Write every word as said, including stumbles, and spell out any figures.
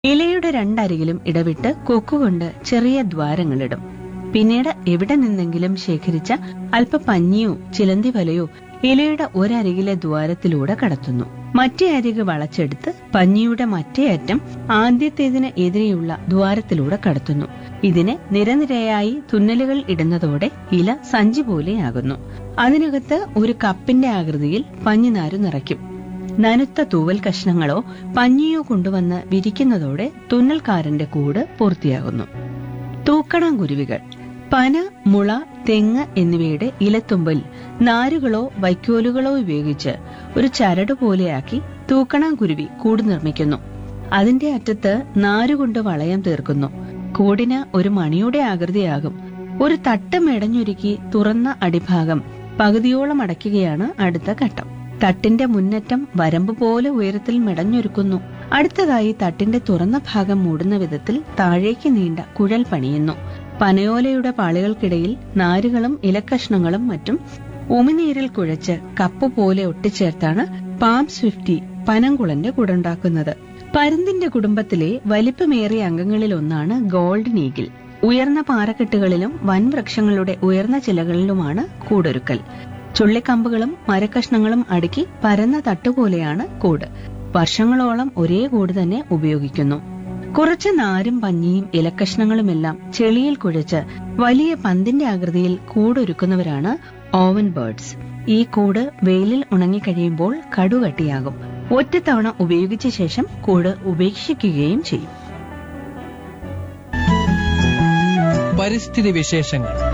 ഇലയുടെ രണ്ടരികിലും ഇടവിട്ട് കൊക്കുകൊണ്ട് ചെറിയ ദ്വാരങ്ങളിടും. പിന്നീട് എവിടെ നിന്നെങ്കിലും ശേഖരിച്ച അല്പ പഞ്ഞിയോ ചിലന്തി വലയോ ഇലയുടെ ഒരരികിലെ ദ്വാരത്തിലൂടെ കടത്തുന്നു. മറ്റേ അരിക് വളച്ചെടുത്ത് പഞ്ഞിയുടെ മറ്റേ അറ്റം ആദ്യത്തേതിന് എതിരെയുള്ള ദ്വാരത്തിലൂടെ കടത്തുന്നു. ഇതിന് നിരനിരയായി തുന്നലുകൾ ഇടുന്നതോടെ ഇല സഞ്ചി പോലെയാകുന്നു. അതിനകത്ത് ഒരു കപ്പിന്റെ ആകൃതിയിൽ പഞ്ഞിനാരു നിറയ്ക്കും. നനുത്ത തൂവൽ കഷ്ണങ്ങളോ പഞ്ഞിയോ കൊണ്ടുവന്ന് വിരിക്കുന്നതോടെ തുന്നൽക്കാരന്റെ കൂട് പൂർത്തിയാകുന്നു. തൂക്കണാങ്കുരുവികൾ പന, മുള, തെങ്ങ് എന്നിവയുടെ ഇലത്തുമ്പിൽ നാരുകളോ വൈക്കോലുകളോ ഉപയോഗിച്ച് ഒരു ചരട് പോലെയാക്കി തൂക്കണാങ്കുരുവി കൂട് നിർമ്മിക്കുന്നു. അതിന്റെ അറ്റത്ത് നാരുകൊണ്ട് വളയം തീർക്കുന്നു. കൂടിന് ഒരു മണിയുടെ ആകൃതിയാകും. ഒരു തട്ട് മെടഞ്ഞൊരുക്കി തുറന്ന അടിഭാഗം പകുതിയോളം അടയ്ക്കുകയാണ് അടുത്ത ഘട്ടം. തട്ടിന്റെ മുന്നറ്റം വരമ്പ് പോലെ ഉയരത്തിൽ മെടഞ്ഞൊരുക്കുന്നു. അടുത്തതായി തട്ടിന്റെ തുറന്ന ഭാഗം മൂടുന്ന വിധത്തിൽ താഴേക്ക് നീണ്ട കുഴൽ പണിയുന്നു. പനയോലയുടെ പാളികൾക്കിടയിൽ നാരുകളും ഇലക്കഷ്ണങ്ങളും മറ്റും ഉമിനീരിൽ കുഴച്ച് കപ്പ് പോലെ ഒട്ടിച്ചേർത്താണ് പാം സ്വിഫ്റ്റി പനങ്കുളന്റെ കൂടുണ്ടാക്കുന്നത്. പരുന്തിന്റെ കുടുംബത്തിലെ വലിപ്പമേറിയ അംഗങ്ങളിൽ ഒന്നാണ് ഗോൾഡൻ ഈഗിൾ. ഉയർന്ന പാറക്കെട്ടുകളിലും വൻവൃക്ഷങ്ങളുടെ ഉയർന്ന ചിലകളിലുമാണ് കൂടൊരുക്കൽ. ചുള്ളിക്കമ്പുകളും മരക്കഷ്ണങ്ങളും അടുക്കി പരന്ന തട്ടുപോലെയാണ് കൂട്. വർഷങ്ങളോളം ഒരേ കൂട് തന്നെ ഉപയോഗിക്കുന്നു. കുറച്ച് നാരും പഞ്ഞിയും ഇലക്കഷ്ണങ്ങളുമെല്ലാം ചെളിയിൽ കുഴച്ച് വലിയ പന്തിന്റെ ആകൃതിയിൽ കൂടൊരുക്കുന്നവരാണ് ഓവൻ ബേർഡ്സ്. ഈ കൂട് വെയിലിൽ ഉണങ്ങിക്കഴിയുമ്പോൾ കടുകട്ടിയാകും. ഒറ്റത്തവണ ഉപയോഗിച്ച ശേഷം കൂട് ഉപേക്ഷിക്കുകയും ചെയ്യും. പരിസ്ഥിതി വിശേഷങ്ങൾ.